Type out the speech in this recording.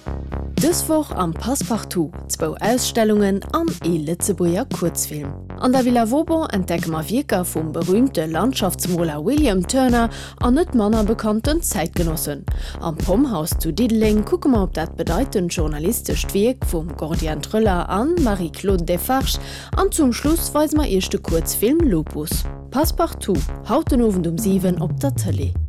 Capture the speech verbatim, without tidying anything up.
Dëswoch am Passepartout, zwo Ausstellungen an e Lützebuer Kurzfilm. An der Villa Vauban entdecken wir Wieker vum berühmte Landschaftsmaler William Turner an net manner bekannten Zeitgenossen. Am Pomhaus zu Dideling gucken wir op dat bedeutend journalistisch Werk vum Gordien Trüller an Marie-Claude Defarge an zum Schluss weisen wir erste Kurzfilm Lupus. Passepartout, hauten ofen um sieben op der Tele.